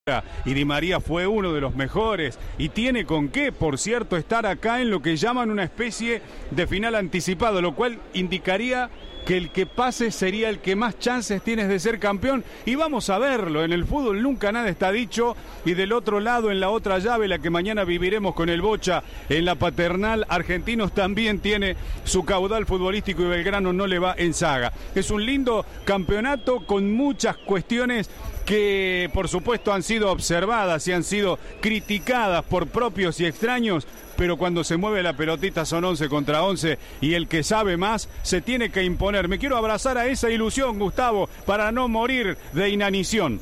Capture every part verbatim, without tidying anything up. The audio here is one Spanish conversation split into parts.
y Di María fue uno de los mejores y tiene con qué, por cierto, estar acá en lo que llaman una especie de final anticipado, lo cual indicaría que el que pase sería el que más chances tienes de ser campeón, y vamos a verlo. En el fútbol nunca nada está dicho, y del otro lado, en la otra llave, la que mañana viviremos con el Bocha en la Paternal, Argentinos también tiene su caudal futbolístico y Belgrano no le va en saga. Es un lindo campeonato con muchas cuestiones que por supuesto han sido observadas y han sido criticadas por propios y extraños, pero cuando se mueve la pelotita son once contra once y el que sabe más se tiene que imponer. Me quiero abrazar a esa ilusión, Gustavo, para no morir de inanición.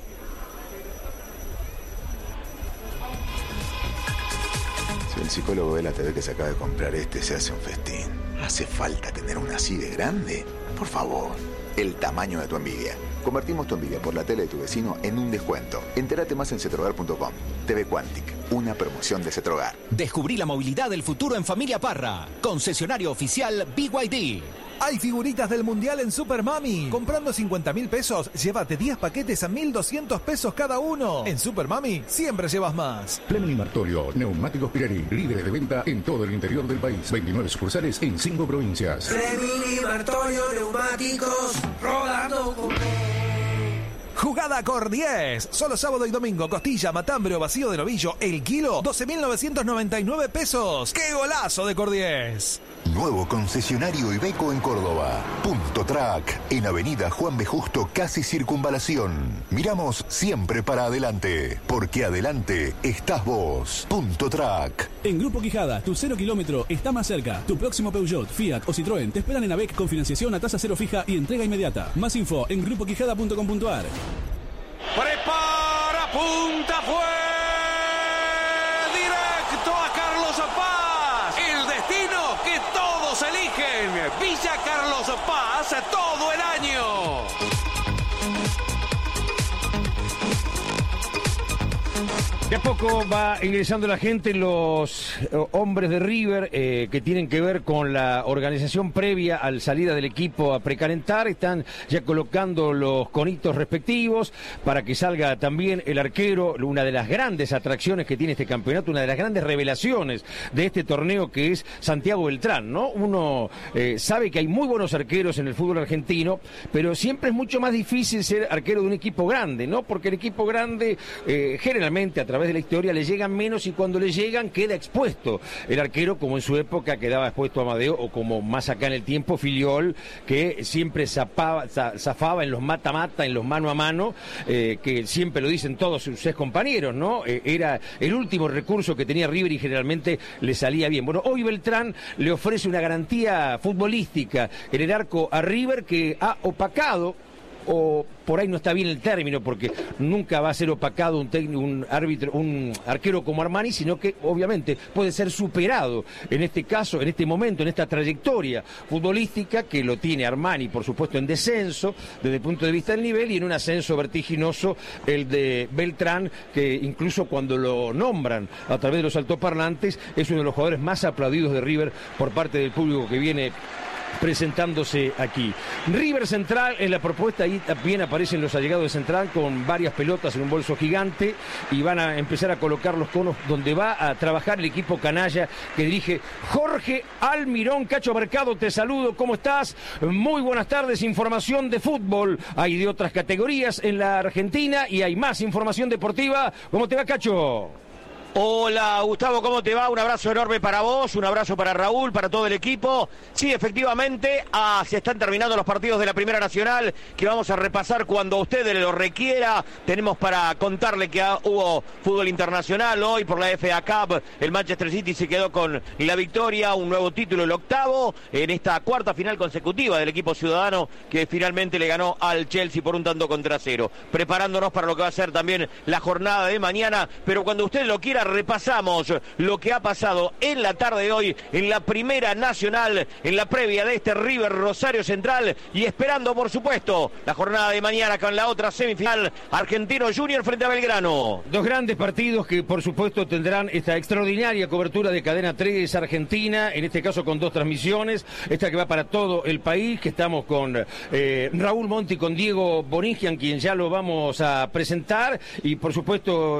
Si el psicólogo ve la T V que se acaba de comprar este, se hace un festín. ¿Hace falta tener una así de grande? Por favor, el tamaño de tu envidia. Convertimos tu envidia por la tele de tu vecino en un descuento. Entérate más en cetrogar punto com. T V Quantic, una promoción de Cetrogar. Descubrí la movilidad del futuro en Familia Parra. Concesionario oficial B Y D. Hay figuritas del Mundial en Super Mami. Comprando cincuenta mil pesos, llévate diez paquetes a mil doscientos pesos cada uno. En Super Mami siempre llevas más. Fleming y Martolio, neumáticos Pirelli, líderes de venta en todo el interior del país. veintinueve sucursales en cinco provincias. Fleming y Martolio, neumáticos, rodando con... Jugada Cor diez. Solo sábado y domingo. Costilla, matambre o vacío de novillo. El kilo, doce mil novecientos noventa y nueve pesos. ¡Qué golazo de Cor diez! Nuevo concesionario Iveco en Córdoba. Punto Track. En Avenida Juan B. Justo, casi Circunvalación. Miramos siempre para adelante. Porque adelante estás vos. Punto Track. En Grupo Quijada, tu cero kilómetro está más cerca. Tu próximo Peugeot, Fiat o Citroën te esperan en AVEC con financiación a tasa cero fija y entrega inmediata. Más info en grupo quijada punto com punto a r. Prepara, punta, fue directo a Carlos Paz. El destino que todos eligen. Villa Carlos Paz todo el año. De a poco va ingresando la gente, los eh, hombres de River eh, que tienen que ver con la organización previa al salida del equipo a precalentar. Están ya colocando los conitos respectivos para que salga también el arquero, una de las grandes atracciones que tiene este campeonato, una de las grandes revelaciones de este torneo, que es Santiago Beltrán, ¿no? Uno eh, sabe que hay muy buenos arqueros en el fútbol argentino, pero siempre es mucho más difícil ser arquero de un equipo grande, ¿no? Porque el equipo grande eh, generalmente a través de la historia le llegan menos y cuando le llegan queda expuesto el arquero, como en su época quedaba expuesto Amadeo, o como más acá en el tiempo Filiol, que siempre zapaba, zafaba en los mata-mata, en los mano a mano, eh, que siempre lo dicen todos sus ex compañeros, ¿no? Eh, era el último recurso que tenía River y generalmente le salía bien. Bueno, hoy Beltrán le ofrece una garantía futbolística en el arco a River, que ha opacado, o por ahí no está bien el término, porque nunca va a ser opacado un técnico, un árbitro, un arquero como Armani, sino que obviamente puede ser superado en este caso, en este momento, en esta trayectoria futbolística que lo tiene Armani, por supuesto, en descenso desde el punto de vista del nivel, y en un ascenso vertiginoso el de Beltrán, que incluso cuando lo nombran a través de los altoparlantes es uno de los jugadores más aplaudidos de River por parte del público que viene presentándose aquí. River Central en la propuesta, ahí también aparecen los allegados de Central con varias pelotas en un bolso gigante y van a empezar a colocar los conos donde va a trabajar el equipo canalla que dirige Jorge Almirón. Cacho Mercado, te saludo, ¿cómo estás? Muy buenas tardes, información de fútbol, hay de otras categorías en la Argentina y hay más información deportiva. ¿Cómo te va, Cacho? Hola Gustavo, ¿cómo te va? Un abrazo enorme para vos, un abrazo para Raúl, para todo el equipo. Sí, efectivamente, ah, se están terminando los partidos de la Primera Nacional, que vamos a repasar cuando usted lo requiera. Tenemos para contarle que ah, hubo fútbol internacional hoy por la F A Cup. El Manchester City se quedó con la victoria, un nuevo título, el octavo, en esta cuarta final consecutiva del equipo ciudadano, que finalmente le ganó al Chelsea por un tanto contra cero. Preparándonos para lo que va a ser también la jornada de mañana, pero cuando usted lo quiera, enseguida repasamos lo que ha pasado en la tarde de hoy en la Primera Nacional, en la previa de este River Rosario Central y esperando, por supuesto, la jornada de mañana con la otra semifinal, Argentino Junior frente a Belgrano. Dos grandes partidos que, por supuesto, tendrán esta extraordinaria cobertura de Cadena tres Argentina, en este caso con dos transmisiones, esta que va para todo el país, que estamos con eh, Raúl Monti, con Diego Boringian, quien ya lo vamos a presentar, y por supuesto